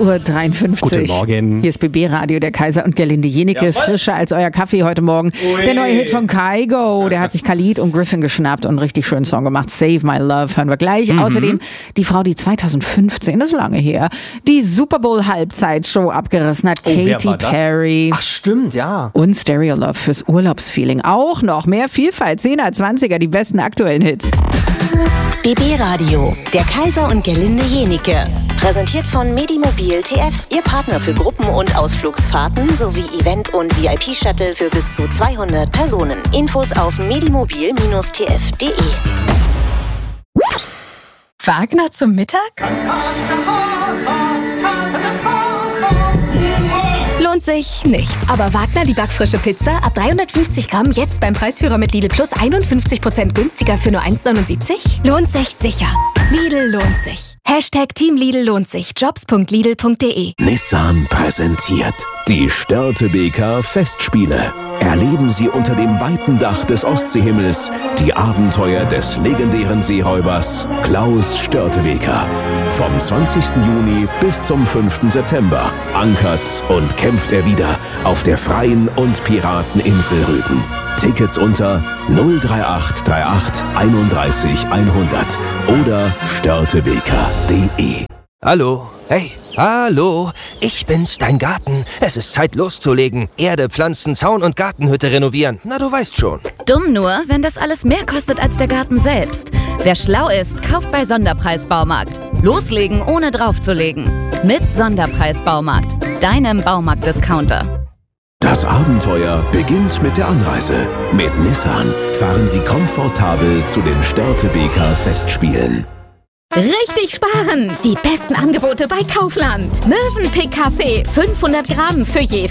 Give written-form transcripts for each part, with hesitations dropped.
6:53 Uhr. Guten Morgen. Hier ist BB Radio, der Kaiser und Gerlinde Jenike. Jawohl. Frischer als euer Kaffee heute Morgen. Ui. Der neue Hit von Kygo. Der hat sich Khalid und Griffin geschnappt und einen richtig schönen Song gemacht. Save My Love hören wir gleich. Außerdem die Frau, die 2015, das ist lange her, die Super Bowl Halbzeitshow abgerissen hat. wer Katy war das? Perry. Ach stimmt, ja. Und Stereo Love fürs Urlaubsfeeling. Auch noch mehr Vielfalt. 10er, 20er, die besten aktuellen Hits. BB Radio, der Kaiser und Gerlinde Jenike. Präsentiert von Medimobil TF, Ihr Partner für Gruppen- und Ausflugsfahrten sowie Event- und VIP-Shuttle für bis zu 200 Personen. Infos auf medimobil-tf.de. Wagner zum Mittag? Lohnt sich nicht. Aber Wagner, die backfrische Pizza, ab 350 Gramm, jetzt beim Preisführer mit Lidl Plus 51% günstiger für nur 1,79? Lohnt sich sicher. Lidl lohnt sich. Hashtag Team Lidl lohnt sich. Jobs.lidl.de. Nissan präsentiert die Störtebeker Festspiele. Erleben Sie unter dem weiten Dach des Ostseehimmels die Abenteuer des legendären Seeräubers Klaus Störtebeker. Vom 20. Juni bis zum 5. September ankert und kämpft er wieder auf der freien und Pirateninsel Rügen. Tickets unter 03838 31 100 oder störtebeker.de. Hallo, hey, hallo, ich bin's, dein Garten. Es ist Zeit loszulegen. Erde, Pflanzen, Zaun und Gartenhütte renovieren. Na, du weißt schon. Dumm nur, wenn das alles mehr kostet als der Garten selbst. Wer schlau ist, kauft bei Sonderpreis-Baumarkt. Loslegen, ohne draufzulegen. Mit Sonderpreis-Baumarkt, deinem Baumarkt-Discounter. Das Abenteuer beginnt mit der Anreise. Mit Nissan fahren Sie komfortabel zu den Störtebeker Festspielen. Richtig sparen! Die besten Angebote bei Kaufland. Mövenpick Kaffee 500 Gramm für je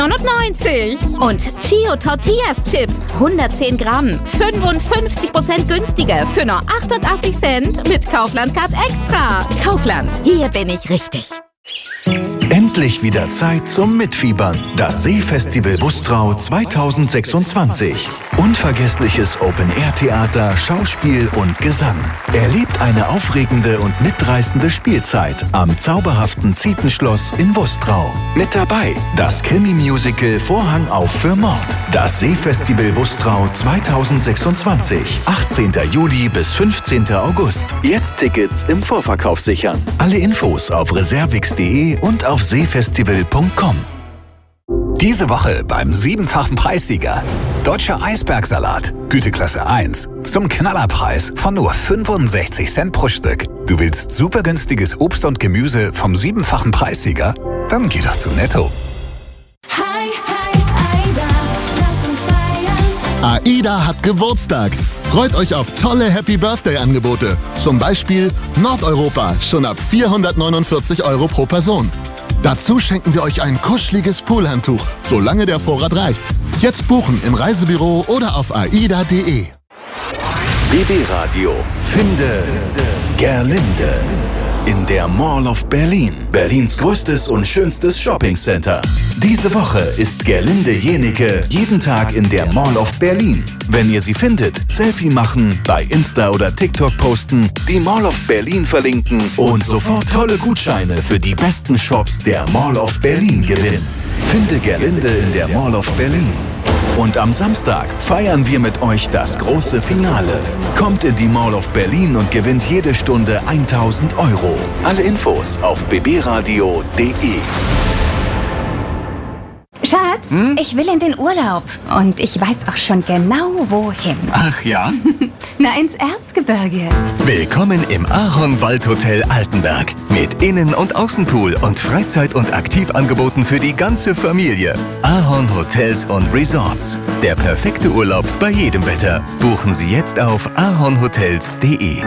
5,99. Und Chio Tortillas Chips 110 Gramm 55% günstiger für nur 88 Cent mit Kaufland Card Extra. Kaufland, hier bin ich richtig. Endlich wieder Zeit zum Mitfiebern. Das Seefestival Bustrau 2026. Unvergessliches Open-Air-Theater, Schauspiel und Gesang. Erlebt eine aufregende und mitreißende Spielzeit am zauberhaften Zietenschloss in Bustrau. Mit dabei das Krimi-Musical Vorhang auf für Mord. Das Seefestival Bustrau 2026. 18. Juli bis 15. August. Jetzt Tickets im Vorverkauf sichern. Alle Infos auf reservix.de und auf seefestival.com. Diese Woche beim 7-fachen Preissieger. Deutscher Eisbergsalat, Güteklasse 1. Zum Knallerpreis von nur 65 Cent pro Stück. Du willst super günstiges Obst und Gemüse vom 7-fachen Preissieger? Dann geh doch zu Netto. AIDA hat Geburtstag. Freut euch auf tolle Happy-Birthday-Angebote. Zum Beispiel Nordeuropa, schon ab 449 € pro Person. Dazu schenken wir euch ein kuscheliges Poolhandtuch, solange der Vorrat reicht. Jetzt buchen im Reisebüro oder auf aida.de. BB Radio finde Gerlinde in der Mall of Berlin. Berlins größtes und schönstes Shoppingcenter. Diese Woche ist Gerlinde Jenike jeden Tag in der Mall of Berlin. Wenn ihr sie findet, Selfie machen, bei Insta oder TikTok posten, die Mall of Berlin verlinken und sofort tolle Gutscheine für die besten Shops der Mall of Berlin gewinnen. Finde Gerlinde in der Mall of Berlin. Und am Samstag feiern wir mit euch das große Finale. Kommt in die Mall of Berlin und gewinnt jede Stunde 1.000 €. Alle Infos auf bbradio.de. Schatz, ich will in den Urlaub. Und ich weiß auch schon genau, wohin. Ach ja? Na, ins Erzgebirge. Willkommen im Ahorn Waldhotel Altenberg. Mit Innen- und Außenpool und Freizeit- und Aktivangeboten für die ganze Familie. Ahorn Hotels und Resorts. Der perfekte Urlaub bei jedem Wetter. Buchen Sie jetzt auf ahornhotels.de.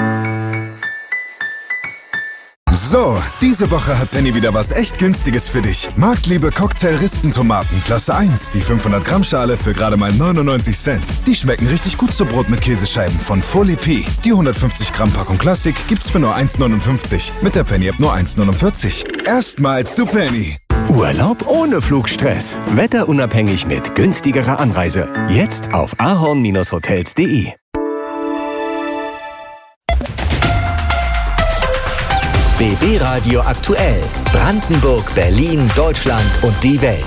So, diese Woche hat Penny wieder was echt Günstiges für dich. Marktliebe Cocktail-Rispentomaten, Klasse 1, die 500 Gramm Schale für gerade mal 99 Cent. Die schmecken richtig gut zu Brot mit Käsescheiben von Folie P. Die 150 Gramm Packung Klassik gibt's für nur 1,59. Mit der Penny-App nur 1,49. Erstmals zu Penny. Urlaub ohne Flugstress. Wetterunabhängig mit günstigerer Anreise. Jetzt auf ahorn-hotels.de. BB Radio aktuell. Brandenburg, Berlin, Deutschland und die Welt.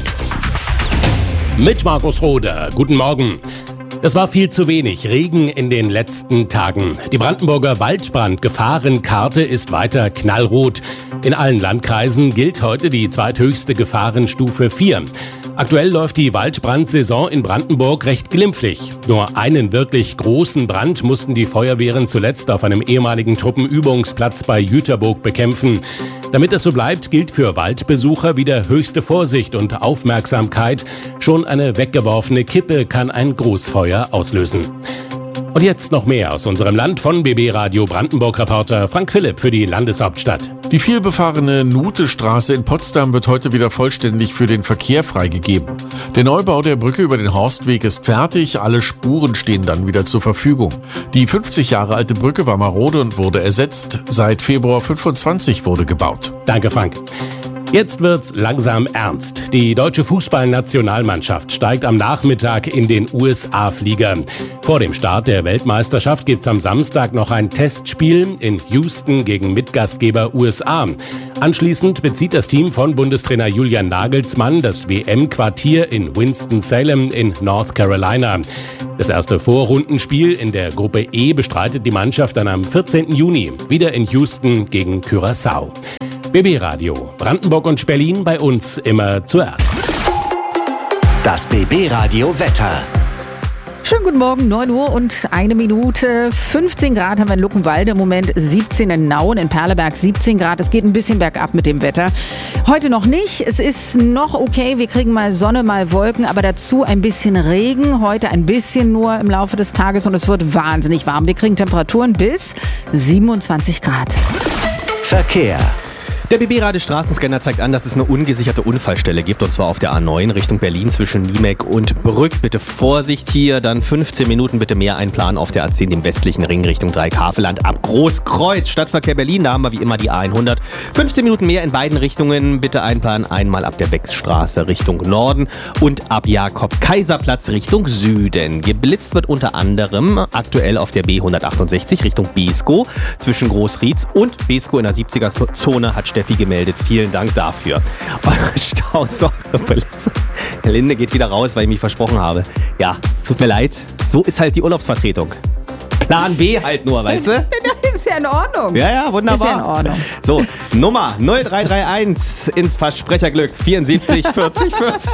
Mit Markus Roder. Guten Morgen. Das war viel zu wenig Regen in den letzten Tagen. Die Brandenburger Waldbrandgefahrenkarte ist weiter knallrot. In allen Landkreisen gilt heute die zweithöchste Gefahrenstufe 4. Aktuell läuft die Waldbrandsaison in Brandenburg recht glimpflich. Nur einen wirklich großen Brand mussten die Feuerwehren zuletzt auf einem ehemaligen Truppenübungsplatz bei Jüterburg bekämpfen. Damit es so bleibt, gilt für Waldbesucher wieder höchste Vorsicht und Aufmerksamkeit. Schon eine weggeworfene Kippe kann ein Großfeuer auslösen. Und jetzt noch mehr aus unserem Land von BB Radio Brandenburg-Reporter Frank Philipp für die Landeshauptstadt. Die vielbefahrene Nutestraße in Potsdam wird heute wieder vollständig für den Verkehr freigegeben. Der Neubau der Brücke über den Horstweg ist fertig, alle Spuren stehen dann wieder zur Verfügung. Die 50 Jahre alte Brücke war marode und wurde ersetzt. Seit Februar 25 wurde gebaut. Danke, Frank. Jetzt wird's langsam ernst. Die deutsche Fußballnationalmannschaft steigt am Nachmittag in den USA-Flieger. Vor dem Start der Weltmeisterschaft gibt's am Samstag noch ein Testspiel in Houston gegen Mitgastgeber USA. Anschließend bezieht das Team von Bundestrainer Julian Nagelsmann das WM-Quartier in Winston-Salem in North Carolina. Das erste Vorrundenspiel in der Gruppe E bestreitet die Mannschaft dann am 14. Juni wieder in Houston gegen Curaçao. BB Radio, Brandenburg und Berlin, bei uns immer zuerst. Das BB Radio Wetter. Schönen guten Morgen, 9 Uhr und 1 Minute. 15 Grad haben wir in Luckenwalde im Moment, 17 in Nauen, in Perleberg 17 Grad. Es geht ein bisschen bergab mit dem Wetter. Heute noch nicht, es ist noch okay, wir kriegen mal Sonne, mal Wolken, aber dazu ein bisschen Regen. Heute ein bisschen nur im Laufe des Tages und es wird wahnsinnig warm. Wir kriegen Temperaturen bis 27 Grad. Verkehr. Der BB-Radio-Straßenscanner zeigt an, dass es eine ungesicherte Unfallstelle gibt, und zwar auf der A9 Richtung Berlin zwischen Niemek und Brück. Bitte Vorsicht hier, dann 15 Minuten bitte mehr einplanen auf der A10, dem westlichen Ring Richtung Dreieck-Havelland ab Großkreuz. Stadtverkehr Berlin, da haben wir wie immer die A100. 15 Minuten mehr in beiden Richtungen, bitte einplanen, einmal ab der Beckstraße Richtung Norden und ab Jakob-Kaiser-Platz Richtung Süden. Geblitzt wird unter anderem aktuell auf der B168 Richtung Beeskow zwischen Großrietz und Beeskow in der 70er-Zone hat Steffi gemeldet. Vielen Dank dafür. Eure Stausaugerverletzung. Linde geht wieder raus, weil ich mich versprochen habe. Ja, tut mir leid. So ist halt die Urlaubsvertretung. Plan B halt nur, weißt du? Das ist ja in Ordnung. Ja, wunderbar. Ist ja in Ordnung. So, Nummer 0331 ins Versprecherglück 74 40 40.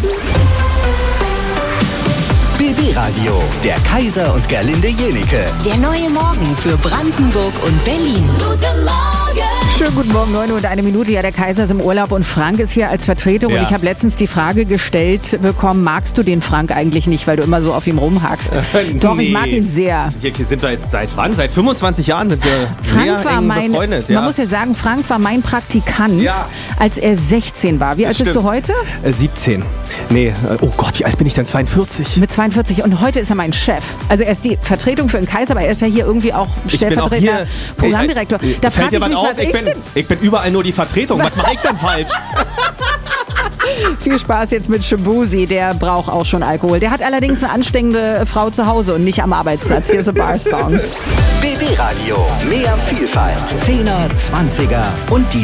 BB Radio, der Kaiser und Gerlinde Jenike. Der neue Morgen für Brandenburg und Berlin. Guten Morgen! Schönen guten Morgen, 9 Uhr und 1 Minute. Ja, der Kaiser ist im Urlaub und Frank ist hier als Vertretung. Ja. Und ich habe letztens die Frage gestellt bekommen, magst du den Frank eigentlich nicht, weil du immer so auf ihm rumhackst? Doch, nee. Ich mag ihn sehr. Wir sind seit wann? Seit 25 Jahren sind wir Frank sehr eng befreundet. Ja. Man muss ja sagen, Frank war mein Praktikant, als er 16 war. Wie alt bist du heute? 17. Nee, oh Gott, wie alt bin ich denn? 42. Mit 42 und heute ist er mein Chef. Also er ist die Vertretung für den Kaiser, aber er ist ja hier irgendwie auch stellvertretender Programmdirektor. Da frage ich mich, was ich bin überall nur die Vertretung. Was mache ich denn falsch? Viel Spaß jetzt mit Shabuzi, der braucht auch schon Alkohol. Der hat allerdings eine anstrengende Frau zu Hause und nicht am Arbeitsplatz. Hier ist ein Bar-Song. BB Radio, mehr Vielfalt. 10er, 20er und die